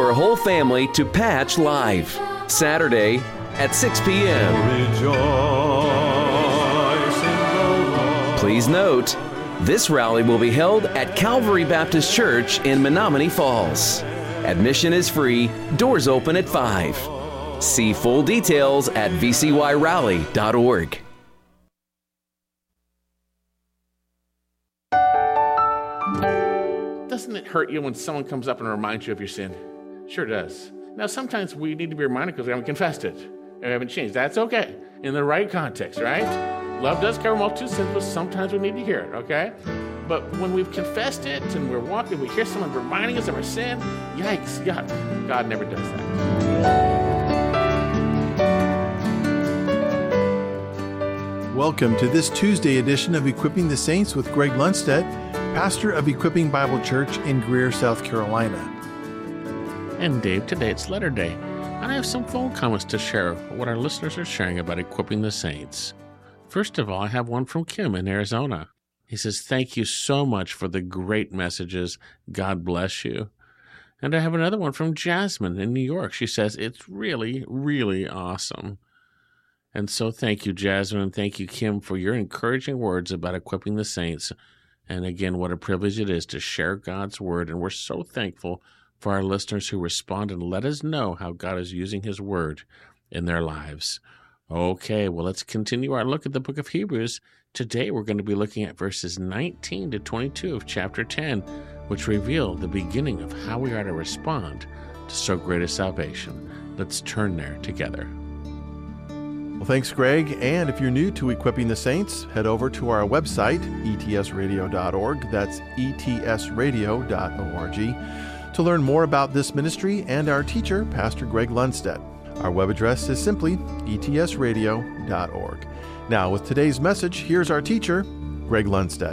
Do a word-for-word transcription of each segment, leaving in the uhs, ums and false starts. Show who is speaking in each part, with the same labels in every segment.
Speaker 1: your whole family to Patch Live, Saturday at six p.m. Please note, this rally will be held at Calvary Baptist Church in Menominee Falls. Admission is free, doors open at five. See full details at v c y rally dot org.
Speaker 2: Doesn't it hurt you when someone comes up and reminds you of your sin? Sure does. Now, sometimes we need to be reminded because we haven't confessed it. We haven't changed. That's okay. In the right context, right? Love does cover multitude of sins, but sometimes we need to hear it, okay? But when we've confessed it and we're walking, we hear someone reminding us of our sin, yikes, yuck. God never does that.
Speaker 3: Welcome to this Tuesday edition of Equipping the Saints with Greg Lundstedt, pastor of Equipping Bible Church in Greer, South Carolina.
Speaker 2: And Dave, today it's Letter Day, and I have some phone comments to share what our listeners are sharing about Equipping the Saints. First of all, I have one from Kim in Arizona. He says, thank you so much for the great messages. God bless you. And I have another one from Jasmine in New York. She says, it's really, really awesome. And so thank you, Jasmine, and thank you, Kim, for your encouraging words about equipping the saints. And again, what a privilege it is to share God's word. And we're so thankful for our listeners who respond and let us know how God is using his word in their lives. Okay, well, let's continue our look at the book of Hebrews. Today, we're going to be looking at verses nineteen to twenty-two of chapter ten, which reveal the beginning of how we are to respond to so great a salvation. Let's turn there together.
Speaker 3: Well, thanks, Greg. And if you're new to Equipping the Saints, head over to our website, e t s radio dot org. That's e t s radio dot org to learn more about this ministry and our teacher, Pastor Greg Lundstedt. Our web address is simply e t s radio dot org. Now, with today's message, here's our teacher, Greg Lundstedt.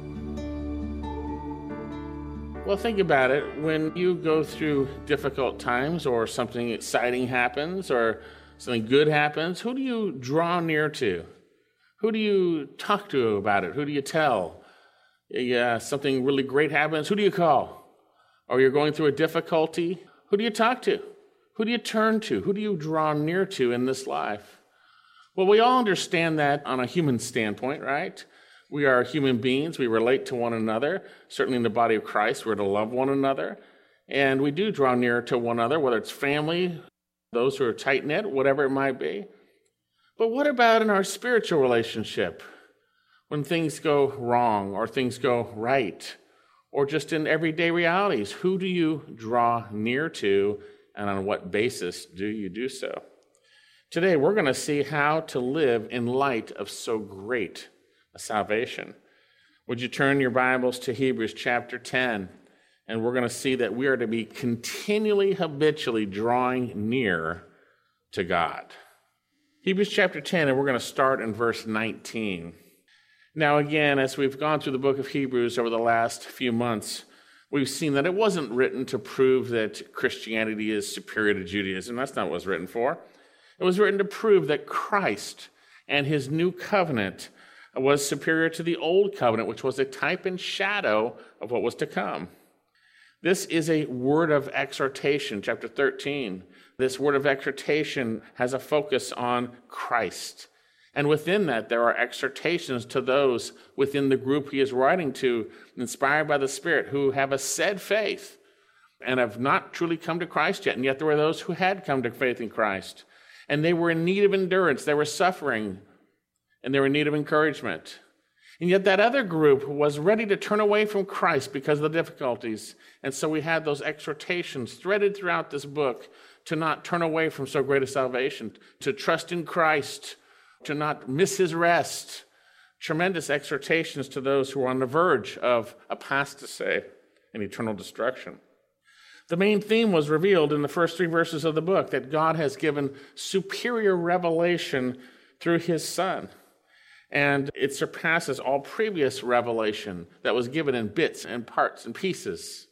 Speaker 2: Well, think about it. When you go through difficult times or something exciting happens or something good happens, who do you draw near to? Who do you talk to about it? Who do you tell? Yeah, something really great happens, who do you call? Or you're going through a difficulty, who do you talk to? Who do you turn to? Who do you draw near to in this life? Well, we all understand that on a human standpoint, right? We are human beings. We relate to one another. Certainly in the body of Christ, we're to love one another. And we do draw near to one another, whether it's family, those who are tight-knit, whatever it might be. But what about in our spiritual relationship? When things go wrong or things go right, or just in everyday realities, who do you draw near to, and on what basis do you do so? Today, we're going to see how to live in light of so great a salvation. Would you turn your Bibles to Hebrews chapter ten? And we're going to see that we are to be continually, habitually drawing near to God. Hebrews chapter ten, and we're going to start in verse nineteen. Now, again, as we've gone through the book of Hebrews over the last few months, we've seen that it wasn't written to prove that Christianity is superior to Judaism. That's not what it was written for. It was written to prove that Christ and his new covenant was superior to the old covenant, which was a type and shadow of what was to come. This is a word of exhortation, chapter thirteen. This word of exhortation has a focus on Christ. And within that, there are exhortations to those within the group he is writing to, inspired by the Spirit, who have a said faith and have not truly come to Christ yet. And yet there were those who had come to faith in Christ. And they were in need of endurance. They were suffering. And they were in need of encouragement. And yet that other group was ready to turn away from Christ because of the difficulties. And so we had those exhortations threaded throughout this book to not turn away from so great a salvation, to trust in Christ, to not miss his rest. Tremendous exhortations to those who are on the verge of apostasy and eternal destruction. The main theme was revealed in the first three verses of the book, that God has given superior revelation through his Son. And it surpasses all previous revelation that was given in bits and parts and pieces.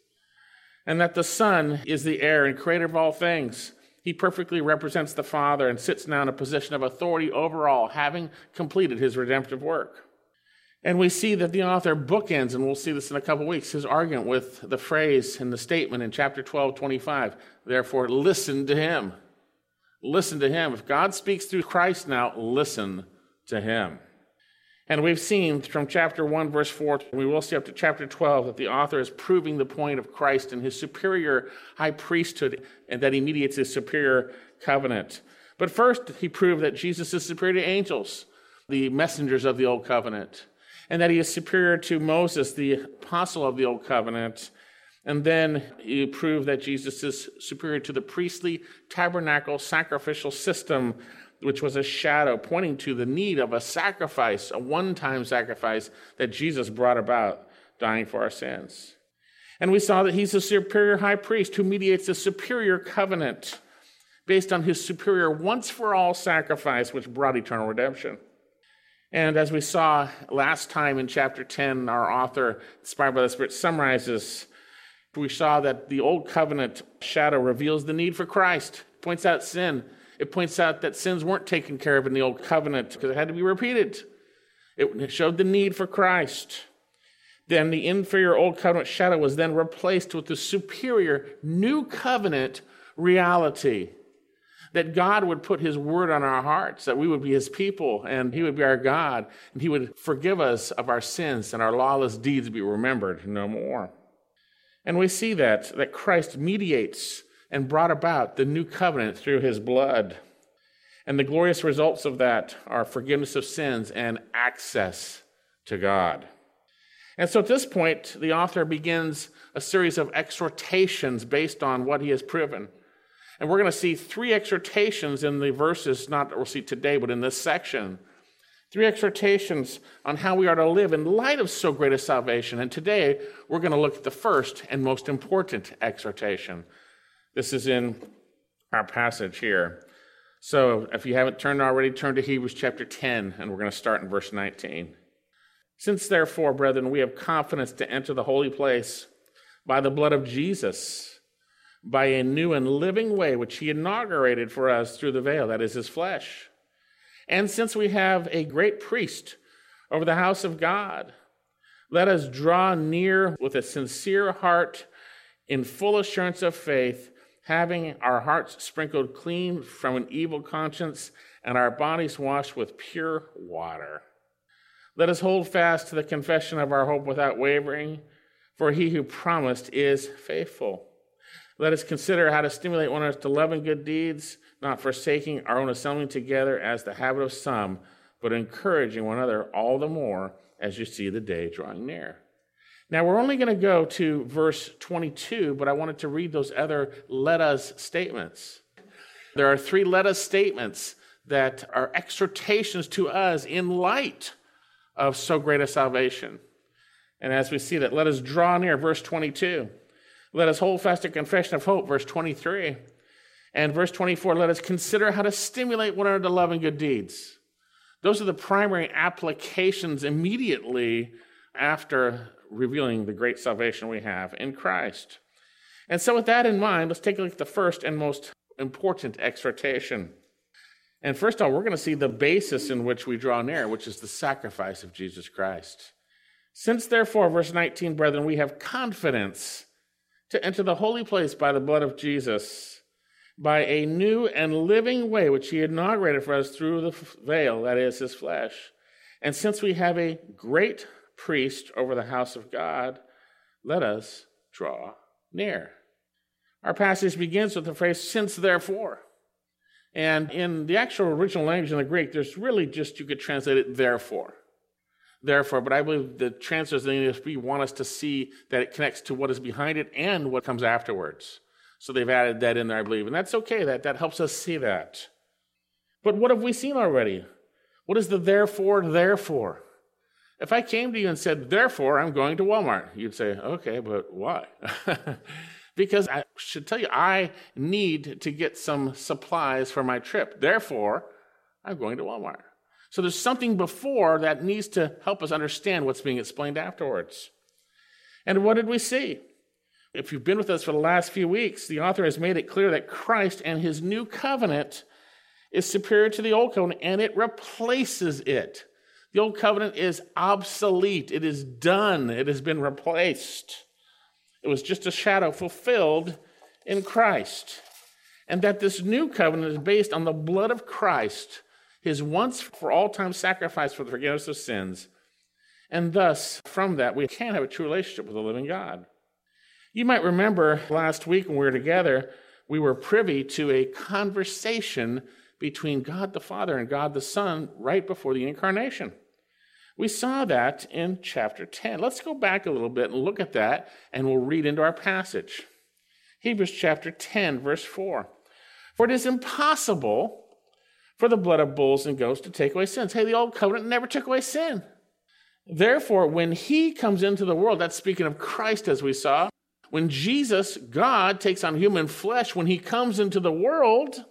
Speaker 2: And that the Son is the heir and creator of all things. He perfectly represents the Father and sits now in a position of authority over all, having completed his redemptive work. And we see that the author bookends, and we'll see this in a couple weeks, his argument with the phrase and the statement in chapter twelve, twenty-five, therefore listen to him. Listen to him. If God speaks through Christ now, listen to him. And we've seen from chapter one, verse four, we will see up to chapter twelve, that the author is proving the point of Christ and his superior high priesthood, and that he mediates his superior covenant. But first, he proved that Jesus is superior to angels, the messengers of the old covenant, and that he is superior to Moses, the apostle of the old covenant. And then he proved that Jesus is superior to the priestly tabernacle sacrificial system, which was a shadow pointing to the need of a sacrifice, a one-time sacrifice that Jesus brought about, dying for our sins. And we saw that he's a superior high priest who mediates a superior covenant based on his superior once-for-all sacrifice, which brought eternal redemption. And as we saw last time in chapter ten, our author, inspired by the Spirit, summarizes, we saw that the old covenant shadow reveals the need for Christ, points out sin. It points out that sins weren't taken care of in the old covenant because it had to be repeated. It showed the need for Christ. Then the inferior old covenant shadow was then replaced with the superior new covenant reality, that God would put his word on our hearts, that we would be his people, and he would be our God, and he would forgive us of our sins, and our lawless deeds be remembered no more. And we see that, that Christ mediates and brought about the new covenant through his blood. And the glorious results of that are forgiveness of sins and access to God. And so at this point, the author begins a series of exhortations based on what he has proven. And we're going to see three exhortations in the verses, not that we'll see today, but in this section. Three exhortations on how we are to live in light of so great a salvation. And today, we're going to look at the first and most important exhortation. This is in our passage here. So if you haven't turned already, turn to Hebrews chapter ten, and we're going to start in verse nineteen. Since therefore, brethren, we have confidence to enter the holy place by the blood of Jesus, by a new and living way which he inaugurated for us through the veil, that is his flesh. And since we have a great priest over the house of God, let us draw near with a sincere heart in full assurance of faith, having our hearts sprinkled clean from an evil conscience and our bodies washed with pure water. Let us hold fast to the confession of our hope without wavering, for he who promised is faithful. Let us consider how to stimulate one another to love and good deeds, not forsaking our own assembling together as the habit of some, but encouraging one another all the more as you see the day drawing near. Now, we're only going to go to verse twenty-two, but I wanted to read those other let us statements. There are three let us statements that are exhortations to us in light of so great a salvation. And as we see that, let us draw near, verse twenty-two. Let us hold fast to confession of hope, verse twenty-three. And verse twenty-four, let us consider how to stimulate one another to love and good deeds. Those are the primary applications immediately after revealing the great salvation we have in Christ. And so with that in mind, let's take a look at the first and most important exhortation. And first of all, we're going to see the basis in which we draw near, which is the sacrifice of Jesus Christ. Since therefore, verse nineteen, brethren, we have confidence to enter the holy place by the blood of Jesus, by a new and living way which he inaugurated for us through the veil, that is, his flesh. And since we have a great priest over the house of God, let us draw near. Our passage begins with the phrase, since therefore. And in the actual original language in the Greek, there's really just, you could translate it, therefore. Therefore, but I believe the translators in the E S V want us to see that it connects to what is behind it and what comes afterwards. So they've added that in there, I believe. And that's okay. That, that helps us see that. But what have we seen already? What is the therefore, therefore? If I came to you and said, therefore, I'm going to Walmart, you'd say, okay, but why? Because I should tell you, I need to get some supplies for my trip. Therefore, I'm going to Walmart. So there's something before that needs to help us understand what's being explained afterwards. And what did we see? If you've been with us for the last few weeks, the author has made it clear that Christ and his new covenant is superior to the old covenant, and it replaces it. The old covenant is obsolete. It is done. It has been replaced. It was just a shadow fulfilled in Christ. And that this new covenant is based on the blood of Christ, his once for all time sacrifice for the forgiveness of sins. And thus, from that, we can have a true relationship with the living God. You might remember last week when we were together, we were privy to a conversation between God the Father and God the Son right before the incarnation. We saw that in chapter ten. Let's go back a little bit and look at that, and we'll read into our passage. Hebrews chapter ten, verse four. For it is impossible for the blood of bulls and goats to take away sins. Hey, the old covenant never took away sin. Therefore, when he comes into the world, that's speaking of Christ as we saw, when Jesus, God, takes on human flesh, when he comes into the world,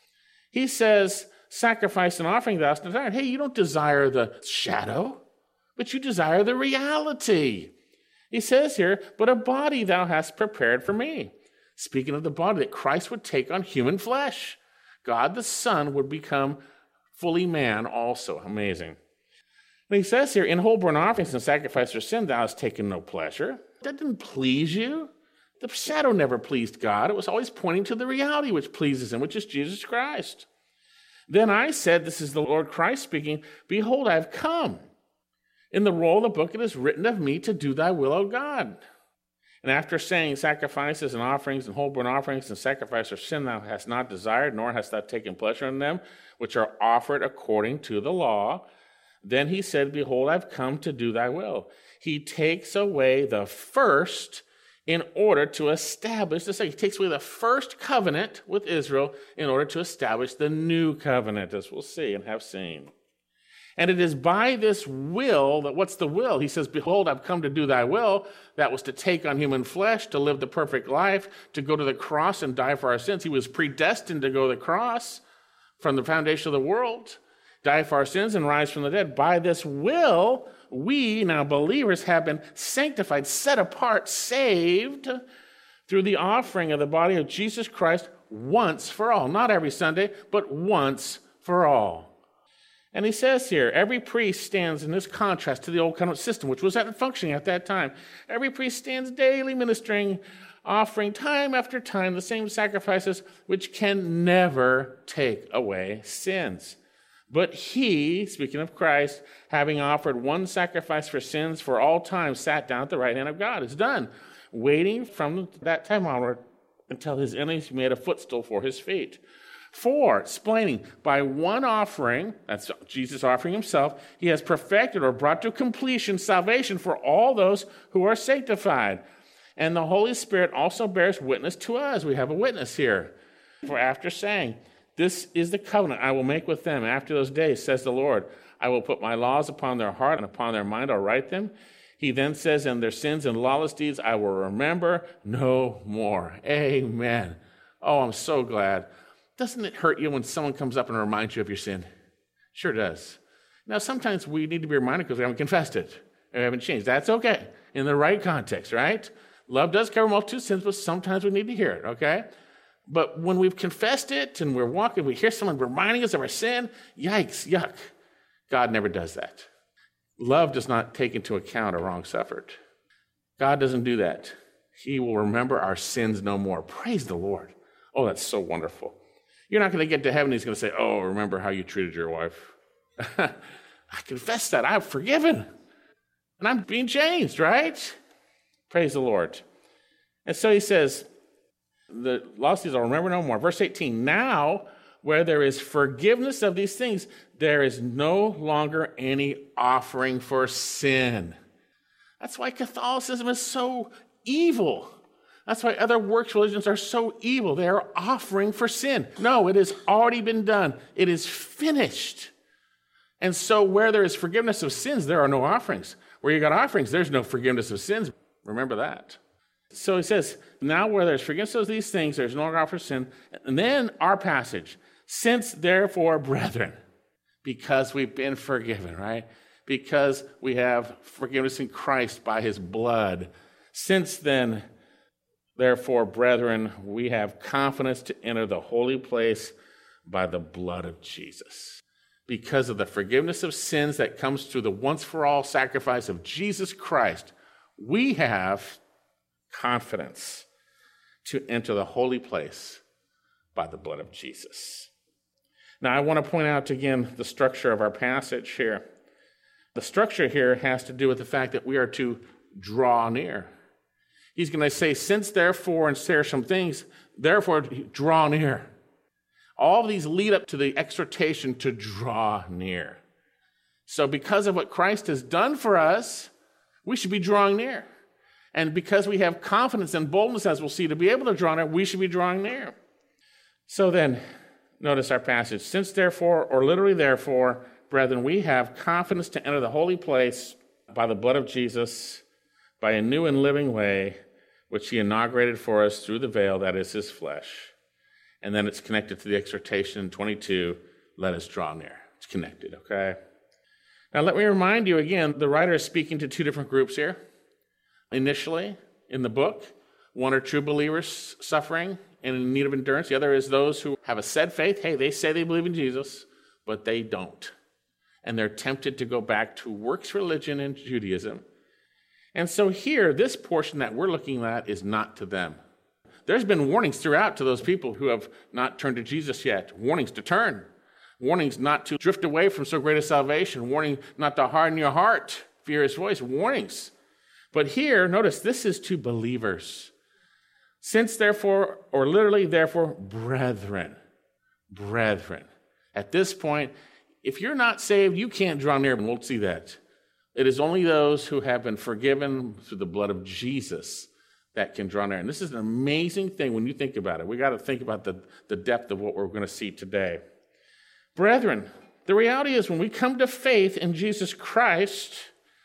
Speaker 2: he says, sacrifice and offering thou hast desired. Hey, you don't desire the shadow, but you desire the reality. He says here, but a body thou hast prepared for me. Speaking of the body, that Christ would take on human flesh. God the Son would become fully man also. Amazing. And he says here, in whole burnt offerings and sacrifice for sin, thou hast taken no pleasure. That didn't please you. The shadow never pleased God. It was always pointing to the reality which pleases him, which is Jesus Christ. Then I said, this is the Lord Christ speaking, behold, I have come. In the roll of the book it is written of me to do thy will, O God. And after saying sacrifices and offerings and whole burnt offerings and sacrifice for sin thou hast not desired, nor hast thou taken pleasure in them, which are offered according to the law, then he said, behold, I've come to do thy will. He takes away the first in order to establish the second. He takes away the first covenant with Israel in order to establish the new covenant, as we'll see and have seen. And it is by this will that, what's the will? He says, behold, I've come to do thy will. That was to take on human flesh, to live the perfect life, to go to the cross and die for our sins. He was predestined to go to the cross from the foundation of the world, die for our sins and rise from the dead. By this will, we, now believers, have been sanctified, set apart, saved through the offering of the body of Jesus Christ once for all. Not every Sunday, but once for all. And he says here, every priest stands in this contrast to the old covenant system, which was at functioning at that time. Every priest stands daily ministering, offering time after time the same sacrifices which can never take away sins. But he, speaking of Christ, having offered one sacrifice for sins for all time, sat down at the right hand of God. It's done. Waiting from that time onward until his enemies made a footstool for his feet. For, explaining, by one offering, that's Jesus offering himself, he has perfected or brought to completion salvation for all those who are sanctified. And the Holy Spirit also bears witness to us. We have a witness here. For after saying, this is the covenant I will make with them after those days, says the Lord. I will put my laws upon their heart and upon their mind I'll write them. He then says, and their sins and lawless deeds I will remember no more. Amen. Oh, I'm so glad. Doesn't it hurt you when someone comes up and reminds you of your sin? Sure does. Now, sometimes we need to be reminded because we haven't confessed it. We haven't changed. That's okay. In the right context, right? Love does cover multitude of sins, but sometimes we need to hear it, okay? But when we've confessed it and we're walking, we hear someone reminding us of our sin, yikes, yuck. God never does that. Love does not take into account a wrong suffered. God doesn't do that. He will remember our sins no more. Praise the Lord. Oh, that's so wonderful. You're not going to get to heaven. He's going to say, oh, remember how you treated your wife. I confess that. I'm forgiven. And I'm being changed, right? Praise the Lord. And so he says, the lost deeds I'll remember no more. Verse eighteen, now where there is forgiveness of these things, there is no longer any offering for sin. That's why Catholicism is so evil. That's why other works religions are so evil. They are offering for sin. No, it has already been done. It is finished. And so where there is forgiveness of sins, there are no offerings. Where you got offerings, there's no forgiveness of sins. Remember that. So he says, now where there's forgiveness of these things, there's no longer offering for sin. And then our passage, since therefore, brethren, because we've been forgiven, right? Because we have forgiveness in Christ by his blood. Since then, therefore, brethren, we have confidence to enter the holy place by the blood of Jesus. because of the forgiveness of sins that comes through the once-for-all sacrifice of Jesus Christ, we have confidence to enter the holy place by the blood of Jesus. Now, I want to point out again the structure of our passage here. The structure here has to do with the fact that we are to draw near. He's going to say, since therefore, and share some things, therefore draw near. All of these lead up to the exhortation to draw near. So because of what Christ has done for us, we should be drawing near. And because we have confidence and boldness, as we'll see, to be able to draw near, we should be drawing near. So then, notice our passage. Since therefore, or literally therefore, brethren, we have confidence to enter the holy place by the blood of Jesus, by a new and living way, which he inaugurated for us through the veil, that is his flesh. And then it's connected to the exhortation in twenty-two, let us draw near. It's connected, okay? Now let me remind you again, the writer is speaking to two different groups here. Initially, in the book, one are true believers suffering and in need of endurance. The other is those who have a said faith. Hey, they say they believe in Jesus, but they don't. And they're tempted to go back to works religion and Judaism. And so here, this portion that we're looking at is not to them. There's been warnings throughout to those people who have not turned to Jesus yet. Warnings to turn. Warnings not to drift away from so great a salvation. Warning not to harden your heart, fear his voice. Warnings. But here, notice, this is to believers. Since therefore, or literally therefore, brethren. Brethren. At this point, if you're not saved, you can't draw near, and we'll see that. It is only those who have been forgiven through the blood of Jesus that can draw near. And this is an amazing thing when you think about it. We got to think about the, the depth of what we're going to see today. Brethren, the reality is when we come to faith in Jesus Christ,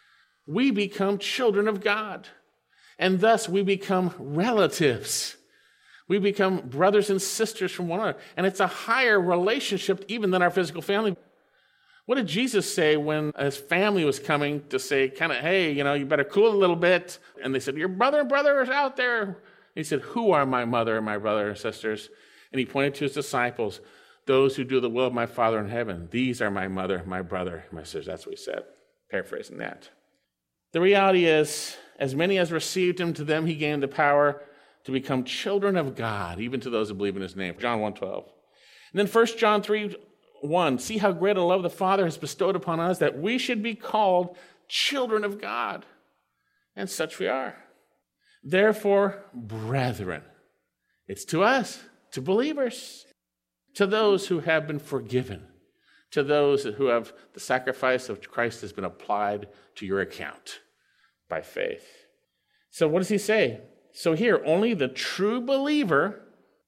Speaker 2: we become children of God. And thus we become relatives. We become brothers and sisters from one another. And it's a higher relationship even than our physical family. What did Jesus say when his family was coming to say, kind of, hey, you know, you better cool a little bit? And they said, your brother and brother is out there. And he said, who are my mother and my brother and sisters? And he pointed to his disciples, those who do the will of my Father in heaven. These are my mother, my brother, my sisters. That's what he said, paraphrasing that. The reality is, as many as received him, to them he gave the power to become children of God, even to those who believe in his name. John one twelve. And then First John three one, see how great a love the Father has bestowed upon us that we should be called children of God. And such we are. Therefore, brethren, it's to us, to believers, to those who have been forgiven, to those who have the sacrifice of Christ has been applied to your account by faith. So what does he say? So here, only the true believer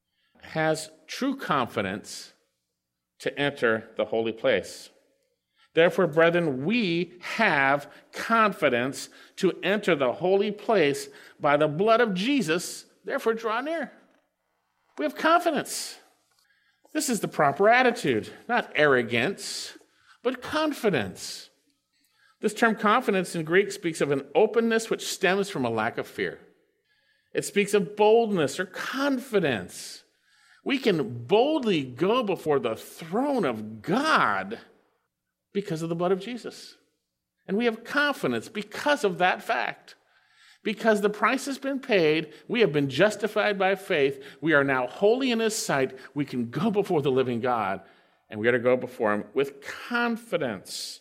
Speaker 2: has true confidence to enter the holy place. Therefore, brethren, we have confidence to enter the holy place by the blood of Jesus. Therefore, draw near. We have confidence. This is the proper attitude, not arrogance, but confidence. This term confidence in Greek speaks of an openness which stems from a lack of fear. It speaks of boldness or confidence. We can boldly go before the throne of God because of the blood of Jesus. And we have confidence because of that fact. Because the price has been paid, we have been justified by faith, we are now holy in his sight, we can go before the living God, and we are to go before him with confidence.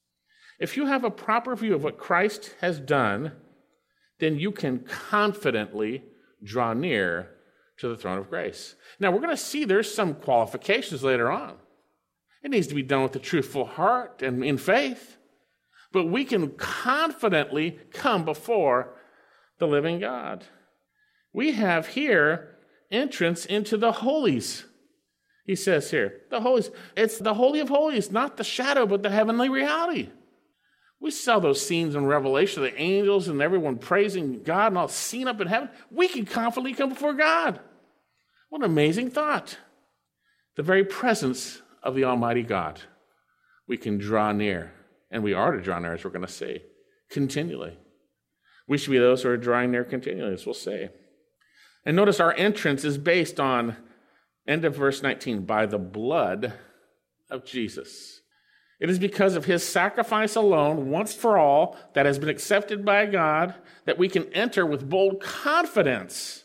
Speaker 2: If you have a proper view of what Christ has done, then you can confidently draw near to the throne of grace. Now, we're going to see there's some qualifications later on. It needs to be done with a truthful heart and in faith. But we can confidently come before the living God. We have here entrance into the holies. He says here, the holies. It's the Holy of Holies, not the shadow, but the heavenly reality. We saw those scenes in Revelation, the angels and everyone praising God and all seen up in heaven. We can confidently come before God. What an amazing thought. The very presence of the Almighty God. We can draw near, and we are to draw near, as we're going to see, continually. We should be those who are drawing near continually, as we'll say. And notice our entrance is based on, end of verse nineteen, by the blood of Jesus. It is because of his sacrifice alone, once for all, that has been accepted by God, that we can enter with bold confidence.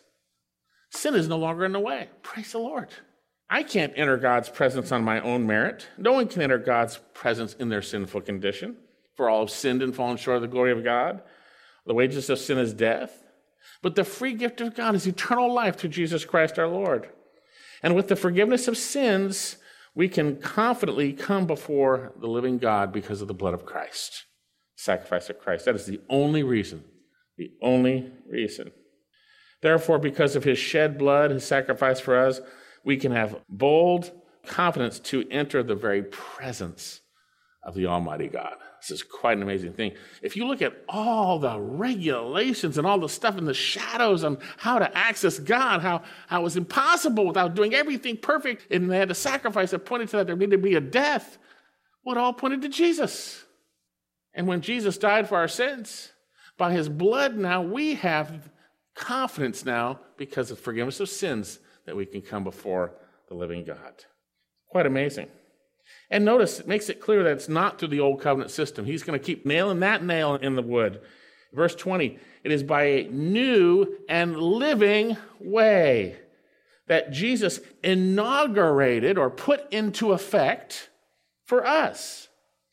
Speaker 2: Sin is no longer in the way. Praise the Lord. I can't enter God's presence on my own merit. No one can enter God's presence in their sinful condition. For all have sinned and fallen short of the glory of God. The wages of sin is death. But the free gift of God is eternal life through Jesus Christ our Lord. And with the forgiveness of sins, we can confidently come before the living God because of the blood of Christ, sacrifice of Christ. That is the only reason, the only reason. Therefore, because of his shed blood, his sacrifice for us, we can have bold confidence to enter the very presence of the Almighty God. This is quite an amazing thing. If you look at all the regulations and all the stuff in the shadows on how to access God, how, how it was impossible without doing everything perfect, and they had a sacrifice that pointed to that there needed to be a death, well, it all pointed to Jesus. And when Jesus died for our sins, by his blood now we have confidence now because of forgiveness of sins that we can come before the living God. Quite amazing. And notice, it makes it clear that it's not through the old covenant system. He's going to keep nailing that nail in the wood. Verse twenty, it is by a new and living way that Jesus inaugurated or put into effect for us.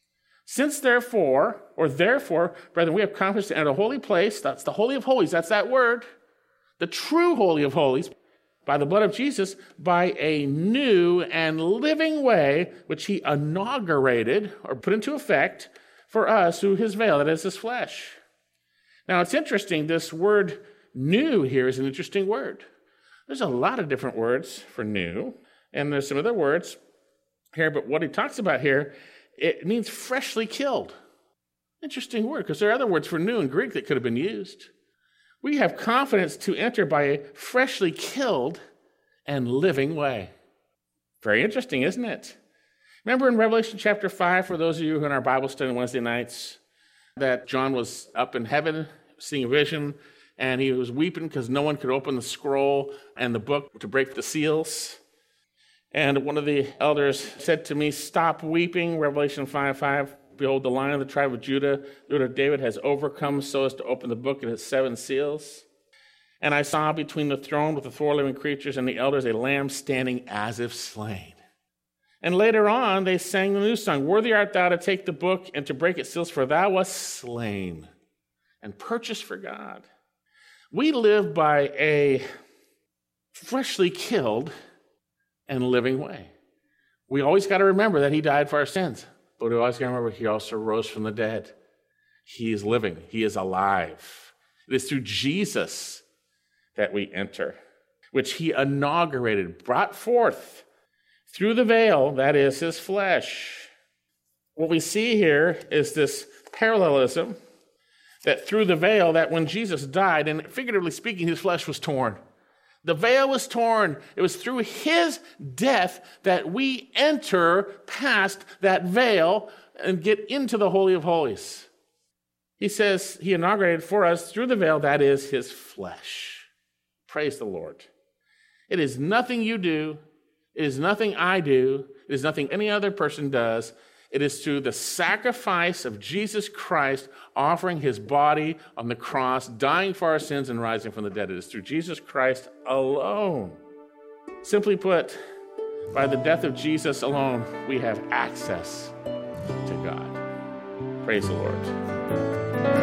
Speaker 2: Since therefore, or therefore, brethren, we have confidence to enter a holy place. That's the Holy of Holies. That's that word. The true Holy of Holies. By the blood of Jesus, by a new and living way, which he inaugurated or put into effect for us through his veil, that is his flesh. Now, it's interesting, this word new here is an interesting word. There's a lot of different words for new, and there's some other words here, but what he talks about here, it means freshly killed. Interesting word, because there are other words for new in Greek that could have been used. We have confidence to enter by a freshly killed and living way. Very interesting, isn't it? Remember in Revelation chapter five, for those of you who are in our Bible study on Wednesday nights, that John was up in heaven seeing a vision, and he was weeping because no one could open the scroll and the book to break the seals. And one of the elders said to me, "Stop weeping," Revelation five five. "Behold, the Lion of the tribe of Judah, the root of David, has overcome so as to open the book and its seven seals. And I saw between the throne with the four living creatures and the elders a lamb standing as if slain." And later on, they sang the new song, "Worthy art thou to take the book and to break its seals, for thou wast slain and purchased for God." We live by a freshly killed and living way. We always got to remember that he died for our sins. But we always got to remember he also rose from the dead. He is living. He is alive. It is through Jesus that we enter, which he inaugurated, brought forth through the veil, that is his flesh. What we see here is this parallelism that through the veil, that when Jesus died, and figuratively speaking, his flesh was torn. The veil was torn. It was through his death that we enter past that veil and get into the Holy of Holies. He says he inaugurated for us through the veil, that is his flesh. Praise the Lord. It is nothing you do. It is nothing I do. It is nothing any other person does. It is through the sacrifice of Jesus Christ offering his body on the cross, dying for our sins and rising from the dead. It is through Jesus Christ alone. Simply put, by the death of Jesus alone, we have access to God. Praise the Lord.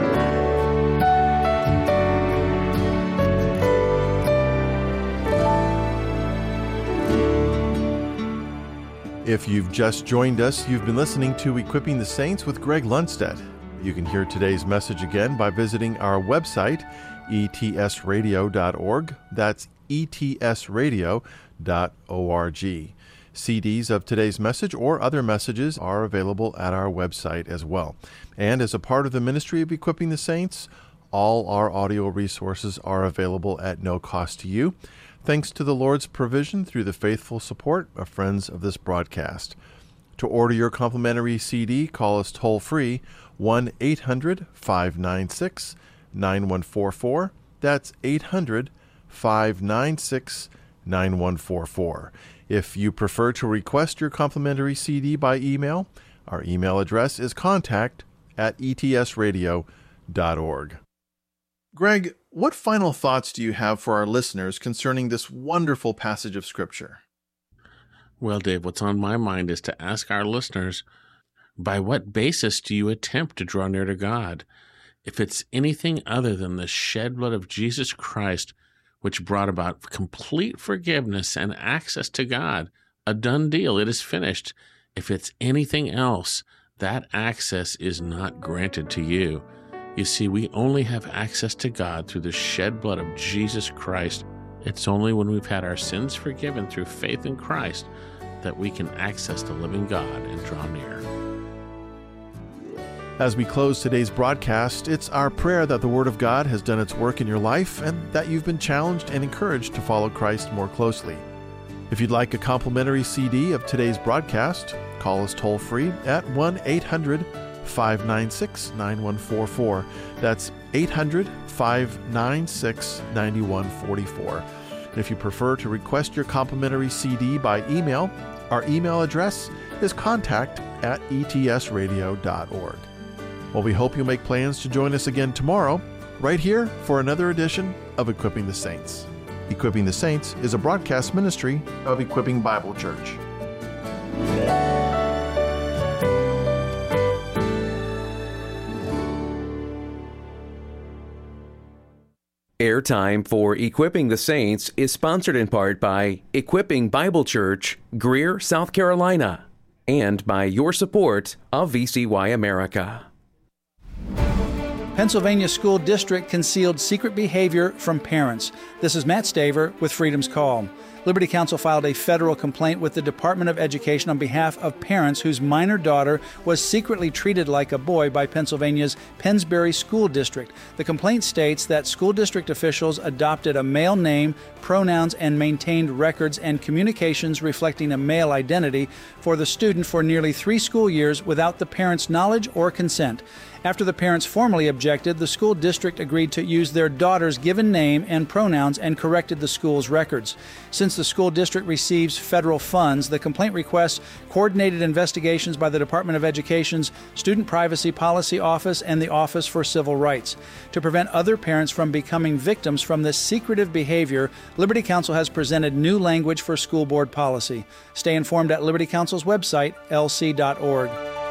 Speaker 3: If you've just joined us, you've been listening to Equipping the Saints with Greg Lundstedt. You can hear today's message again by visiting our website, E T S radio dot org. That's E T S radio dot org. C Ds of today's message or other messages are available at our website as well. And as a part of the ministry of Equipping the Saints, all our audio resources are available at no cost to you, thanks to the Lord's provision through the faithful support of friends of this broadcast. To order your complimentary C D, call us toll-free, one eight hundred five nine six nine one four four. That's eight hundred five nine six nine one four four. If you prefer to request your complimentary C D by email, Our email address is contact at e t s radio dot org. Greg, what final thoughts do you have for our listeners concerning this wonderful passage of Scripture?
Speaker 2: Well, Dave, what's on my mind is to ask our listeners, by what basis do you attempt to draw near to God? If it's anything other than the shed blood of Jesus Christ, which brought about complete forgiveness and access to God, a done deal, it is finished. If it's anything else, that access is not granted to you. You see, we only have access to God through the shed blood of Jesus Christ. It's only when we've had our sins forgiven through faith in Christ that we can access the living God and draw near.
Speaker 3: As we close today's broadcast, it's our prayer that the Word of God has done its work in your life and that you've been challenged and encouraged to follow Christ more closely. If you'd like a complimentary C D of today's broadcast, call us toll-free at one eight hundred five nine six nine one four four. That's eight hundred five nine six nine one four four. And if you prefer to request your complimentary C D by email, our email address is contact at e t s radio dot org. Well, we hope you'll make plans to join us again tomorrow, right here for another edition of Equipping the Saints. Equipping the Saints is a broadcast ministry of Equipping Bible Church.
Speaker 1: Airtime for Equipping the Saints is sponsored in part by Equipping Bible Church, Greer, South Carolina, and by your support of V C Y America.
Speaker 4: Pennsylvania School District concealed secret behavior from parents. This is Matt Staver with Freedom's Call. Liberty Counsel filed a federal complaint with the Department of Education on behalf of parents whose minor daughter was secretly treated like a boy by Pennsylvania's Pennsbury School District. The complaint states that school district officials adopted a male name, pronouns, and maintained records and communications reflecting a male identity for the student for nearly three school years without the parent's knowledge or consent. After the parents formally objected, the school district agreed to use their daughter's given name and pronouns and corrected the school's records. Since the school district receives federal funds, the complaint requests coordinated investigations by the Department of Education's Student Privacy Policy Office and the Office for Civil Rights. To prevent other parents from becoming victims from this secretive behavior, Liberty Counsel has presented new language for school board policy. Stay informed at Liberty Counsel's website, l c dot org.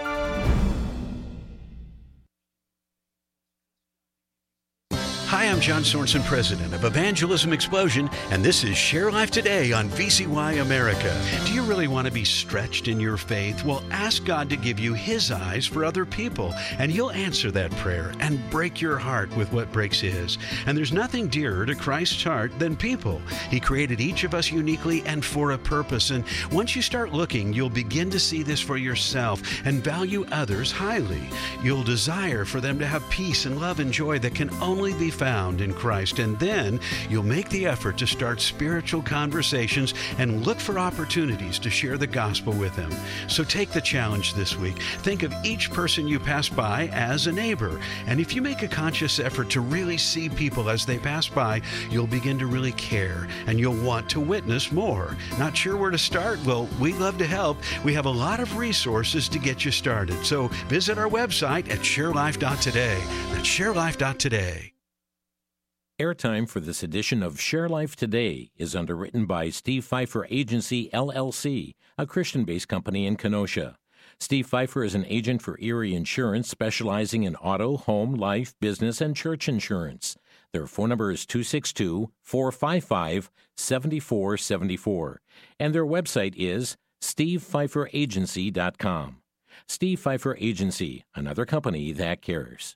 Speaker 5: Hi, I'm John Sorensen, president of Evangelism Explosion, and this is Share Life Today on V C Y America. Do you really want to be stretched in your faith? Well, ask God to give you His eyes for other people, and He'll answer that prayer and break your heart with what breaks His. And there's nothing dearer to Christ's heart than people. He created each of us uniquely and for a purpose, and once you start looking, you'll begin to see this for yourself and value others highly. You'll desire for them to have peace and love and joy that can only be found found in Christ, and then you'll make the effort to start spiritual conversations and look for opportunities to share the gospel with them. So take the challenge this week. Think of each person you pass by as a neighbor, and if you make a conscious effort to really see people as they pass by, you'll begin to really care, and you'll want to witness more. Not sure where to start? Well, we'd love to help. We have a lot of resources to get you started, so visit our website at share life dot today. That's share life dot today.
Speaker 6: Airtime for this edition of Share Life Today is underwritten by Steve Pfeiffer Agency, L L C, a Christian-based company in Kenosha. Steve Pfeiffer is an agent for Erie Insurance, specializing in auto, home, life, business, and church insurance. Their phone number is two six two, four five five, seven four seven four, and their website is steve pfeiffer agency dot com. Steve Pfeiffer Agency, another company that cares.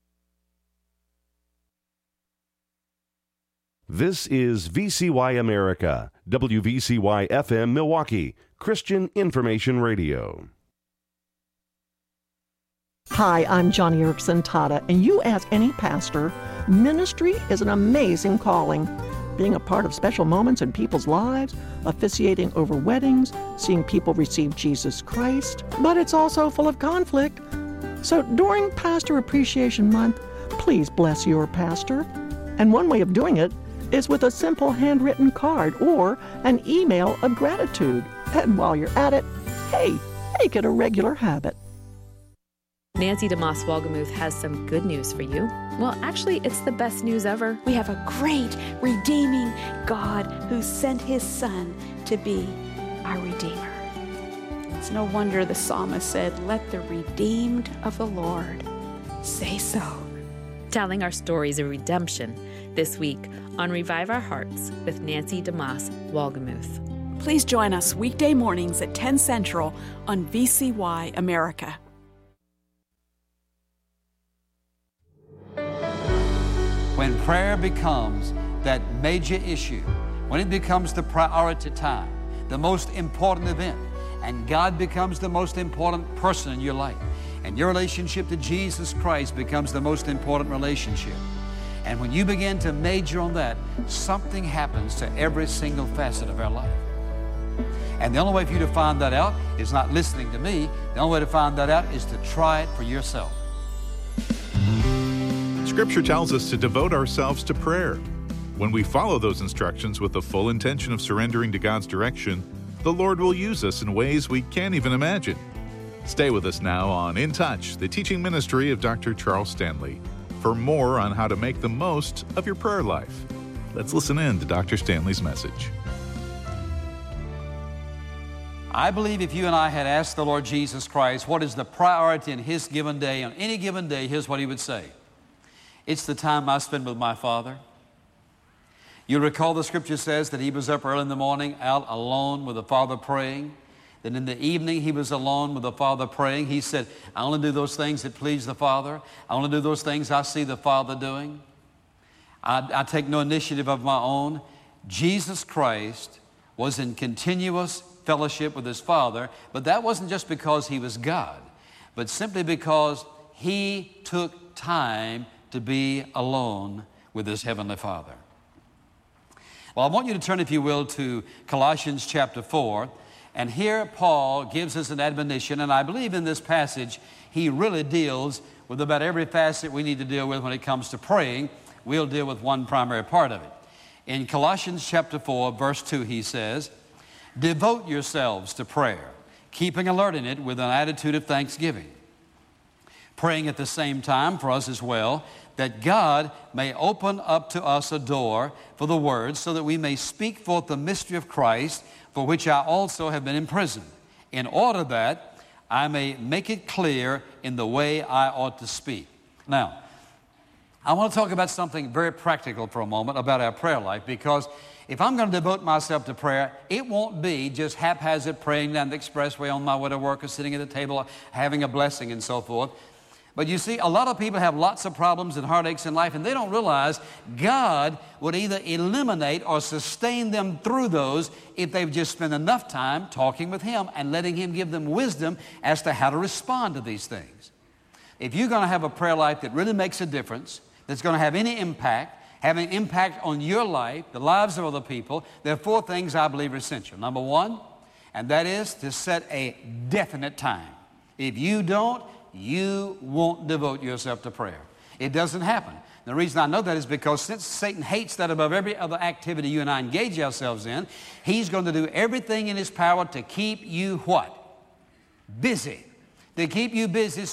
Speaker 7: This is V C Y America, W V C Y F M Milwaukee, Christian Information Radio.
Speaker 8: Hi, I'm Johnny Erickson Tata, and you ask any pastor, ministry is an amazing calling. Being a part of special moments in people's lives, officiating over weddings, seeing people receive Jesus Christ, but it's also full of conflict. So during Pastor Appreciation Month, please bless your pastor. And one way of doing it is with a simple handwritten card or an email of gratitude. And while you're at it, hey, Make it a regular habit.
Speaker 9: Nancy DeMoss Wolgemuth has some good news for you. Well, actually, it's the best news ever.
Speaker 10: We have a great, redeeming God who sent his Son to be our Redeemer. It's no wonder the psalmist said, "Let the redeemed of the Lord say so."
Speaker 9: Telling our stories of redemption this week on Revive Our Hearts with Nancy DeMoss Wolgemuth.
Speaker 10: Please join us weekday mornings at ten Central on V C Y America.
Speaker 11: When prayer becomes that major issue, when it becomes the priority time, the most important event, and God becomes the most important person in your life, and your relationship to Jesus Christ becomes the most important relationship. And when you begin to major on that, something happens to every single facet of our life. And the only way for you to find that out is not listening to me. The only way to find that out is to try it for yourself.
Speaker 12: Scripture tells us to devote ourselves to prayer. When we follow those instructions with the full intention of surrendering to God's direction, the Lord will use us in ways we can't even imagine. Stay with us now on In Touch, the teaching ministry of Doctor Charles Stanley, for more on how to make the most of your prayer life. Let's listen in to Doctor Stanley's message.
Speaker 11: I believe if you and I had asked the Lord Jesus Christ what is the priority in His given day, on any given day, here's what He would say. It's the time I spend with my Father. You recall the Scripture says that He was up early in the morning, out alone with the Father praying. Then in the evening He was alone with the Father praying. He said, I only do those things that please the Father. I only do those things I see the Father doing. I, I take no initiative of my own. Jesus Christ was in continuous fellowship with His Father, but that wasn't just because He was God, but simply because He took time to be alone with His Heavenly Father. Well, I want you to turn, if you will, to Colossians chapter four. And here Paul gives us an admonition, and I believe in this passage he really deals with about every facet we need to deal with when it comes to praying. We'll deal with one primary part of it. In Colossians chapter four, verse two, he says, devote yourselves to prayer, keeping alert in it with an attitude of thanksgiving. Praying at the same time for us as well, that God may open up to us a door for the word, so that we may speak forth the mystery of Christ, for which I also have been imprisoned, in order that I may make it clear in the way I ought to speak. Now, I want to talk about something very practical for a moment about our prayer life, because if I'm going to devote myself to prayer, it won't be just haphazard praying down the expressway on my way to work or sitting at a table having a blessing and so forth. But you see, a lot of people have lots of problems and heartaches in life, and they don't realize God would either eliminate or sustain them through those if they've just spent enough time talking with Him and letting Him give them wisdom as to how to respond to these things. If you're going to have a prayer life that really makes a difference, that's going to have any impact, have an impact on your life, the lives of other people, there are four things I believe are essential. Number one, and that is to set a definite time. If you don't, you won't devote yourself to prayer. It doesn't happen. The reason I know that is because since Satan hates that above every other activity you and I engage ourselves in, he's going to do everything in his power to keep you what? Busy. To keep you busy